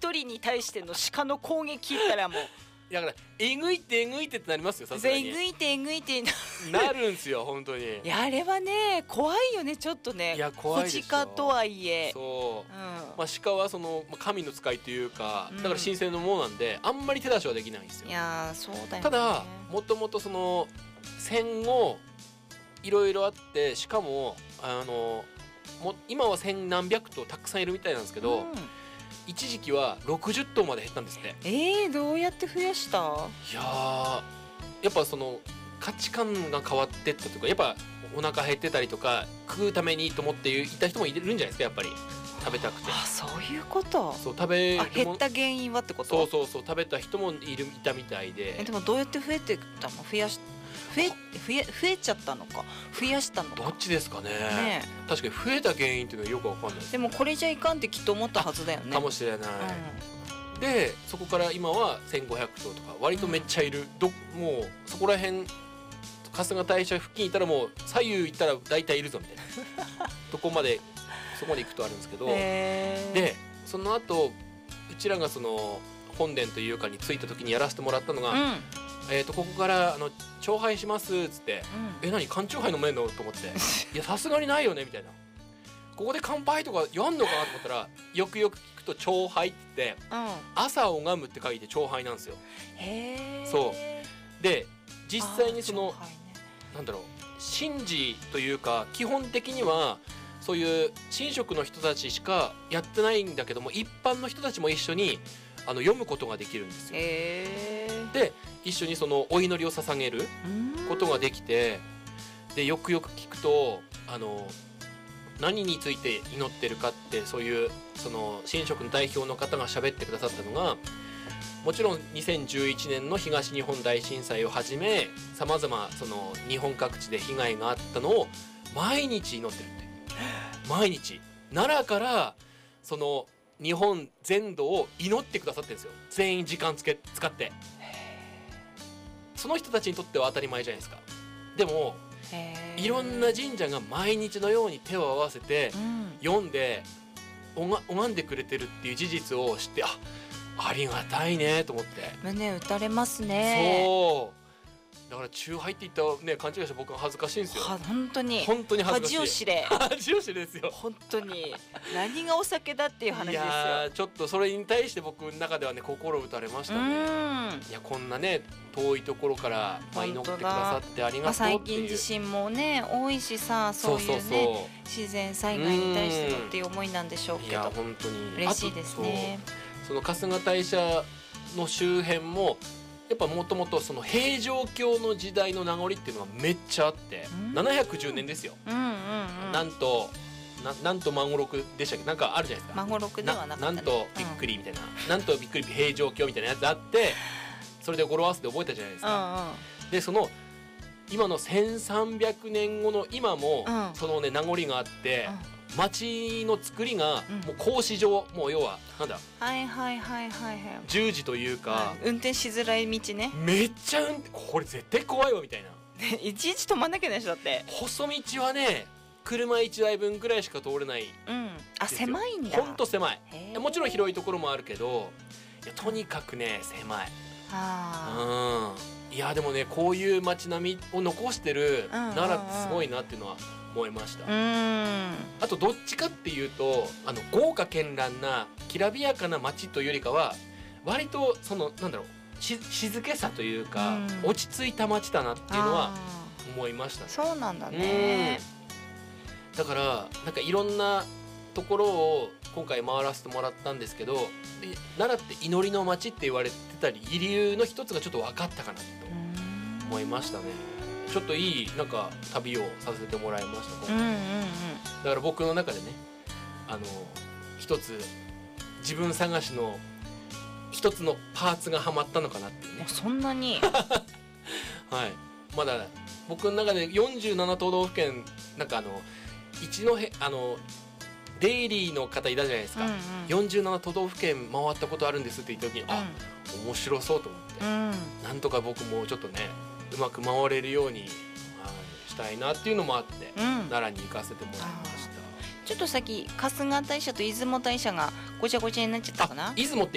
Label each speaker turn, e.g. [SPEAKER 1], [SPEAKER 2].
[SPEAKER 1] 一人に対しての鹿の攻撃言ったらもう
[SPEAKER 2] だからえぐいってってなりますよ、さすがに。
[SPEAKER 1] えぐいて
[SPEAKER 2] なるんすよ本当に。
[SPEAKER 1] いやあれはね怖いよねちょっとね。
[SPEAKER 2] いや怖いですよ。
[SPEAKER 1] 小鹿とはいえ
[SPEAKER 2] そう、
[SPEAKER 1] うん
[SPEAKER 2] まあ、鹿はその、まあ、神の使いというか、だから神聖なものなんであんまり手出しはできないんですよ。
[SPEAKER 1] いやそうだよね。
[SPEAKER 2] ただもともとその戦後いろいろあって、しかも今は千何百頭たくさんいるみたいなんですけど、一時期は60頭まで減ったんですって。
[SPEAKER 1] どうやって増やした？
[SPEAKER 2] いややっぱその価値観が変わってったというか、やっぱお腹減ってたりとか食うためにと思っていた人もいるんじゃないですか、やっぱり食べたくて。
[SPEAKER 1] そういうこと。
[SPEAKER 2] そう
[SPEAKER 1] 減った原因はってこと？
[SPEAKER 2] そう食べた人もいたみたいで。
[SPEAKER 1] でもどうやって増えてったの？増えちゃったのか増やしたのか、
[SPEAKER 2] どっちですかね。確かに増えた原因っていうのはよくわかんないです。
[SPEAKER 1] でもこれじゃいかんってきっと思ったはずだよね。
[SPEAKER 2] かもしれない、でそこから今は1500頭とか割とめっちゃいる、もうそこら辺春日大社付近いたらもう左右行ったら大体いるぞみたいなそこまで行くとあるんですけど、でその後うちらがその本殿というかに着いた時にやらせてもらったのが、ここからチョウハイしますっつって、何缶チョウハイ飲めんのと思っていやさすがにないよねみたいな、ここで乾杯とかやんのかなと思ったら、よくよく聞くとチョウハイって言って、朝拝むって書いてチョウハイなんですよ。そうで実際にそのなんだろう神事というか、基本的にはそういう神職の人たちしかやってないんだけども、一般の人たちも一緒に読むことができるんですよ。で一緒にそのお祈りを捧げることができて、でよくよく聞くと何について祈ってるかって、そういうその神職の代表の方が喋ってくださったのが、もちろん2011年の東日本大震災をはじめさまざまその日本各地で被害があったのを毎日祈ってるって。毎日奈良からその日本全土を祈ってくださってるんですよ、全員時間使って。その人たちにとっては当たり前じゃないですか。でもいろんな神社が毎日のように手を合わせて読んで拝んでくれてるっていう事実を知って、ありがたいねと思って。
[SPEAKER 1] 胸打たれますね。
[SPEAKER 2] そうだからチューハイって言ったね、勘違いした僕が恥ずかしいんですよ。
[SPEAKER 1] 本当に
[SPEAKER 2] 恥ずかしい。
[SPEAKER 1] 恥を知れ
[SPEAKER 2] 恥を知れですよ。
[SPEAKER 1] 本当に何がお酒だっていう話ですよ。い
[SPEAKER 2] やちょっとそれに対して僕の中ではね心打たれましたね。いやこんなね遠いところから祈ってくださってありがとうっていう。
[SPEAKER 1] 最近地震もね多いしさ、そういうね自然災害に対してのっていう思いなんでしょうけど、いや
[SPEAKER 2] 本当に
[SPEAKER 1] 嬉しいですね。
[SPEAKER 2] その春日大社の周辺もやっぱもともとその平城京の時代の名残っていうのがめっちゃあって、710年ですよ。なんと孫六でしたっけ、なんかあるじゃないですか。
[SPEAKER 1] 孫六ではなかったね。
[SPEAKER 2] なんとびっくりみたいな、なんとびっくり平城京みたいなやつあって、それで語呂合わせて覚えたじゃないですか。でその今の1300年後の今も、そのね名残があって、町の作りがもう格子状、もう要はなんだ十字というか、
[SPEAKER 1] 運転しづらい道ね。
[SPEAKER 2] めっちゃこれ絶対怖いわみたいな。
[SPEAKER 1] いちいち止まんなきゃないでしょだって。
[SPEAKER 2] 細道はね車1台分くらいしか通れない。
[SPEAKER 1] 狭いんだ。
[SPEAKER 2] ほんと狭い。もちろん広いところもあるけど、とにかくね狭い。いやでもねこういう街並みを残してる奈良ってすごいなっていうのは思いました。あとどっちかっていうと豪華絢爛なきらびやかな街というよりかは、割とそのなんだろう静けさというか、落ち着いた街だなっていうのは思いましたね。
[SPEAKER 1] そうなんだね。
[SPEAKER 2] だからなんかいろんなところを今回回らせてもらったんですけど、奈良って祈りの街って言われてた理由の一つがちょっと分かったかなと思いましたね。ちょっといいなんか旅をさせてもらいました。だから僕の中でね一つ自分探しの一つのパーツがはまったのかなっていうね。
[SPEAKER 1] そんなに
[SPEAKER 2] はい、まだ僕の中で47都道府県なんか一のデイリーの方いたじゃないですか。47都道府県回ったことあるんですって言った時に、面白そうと思って、なんとか僕もちょっとねうまく回れるように、したいなっていうのもあって、奈良に行かせてもらいました。
[SPEAKER 1] ちょっとさっき春日大社と出雲大社がごちゃごちゃになっちゃったかな。
[SPEAKER 2] 出雲って